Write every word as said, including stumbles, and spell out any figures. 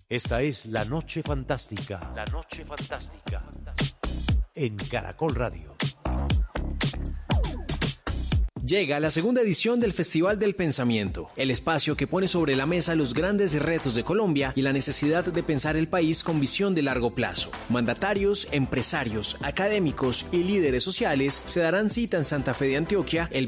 Esta es La Noche Fantástica. La Noche Fantástica. En Caracol Radio. Llega la segunda edición del Festival del Pensamiento, el espacio que pone sobre la mesa los grandes retos de Colombia y la necesidad de pensar el país con visión de largo plazo. Mandatarios, empresarios, académicos y líderes sociales se darán cita en Santa Fe de Antioquia el